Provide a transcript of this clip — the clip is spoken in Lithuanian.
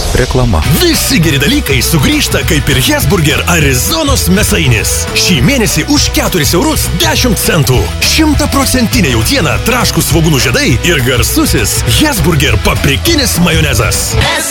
Reklama. Visi geri dalykai sugrįžta kaip ir Hesburger Arizonos mėsainis. Šį mėnesį už 4 eurus 10 centų. 100% jautiena, traškūs svogūnų žiedai ir garsusis Hesburger paprikinis majonezas.